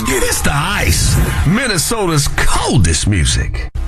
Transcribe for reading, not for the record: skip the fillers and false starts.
get it. It's the Ice, Minnesota's coldest music.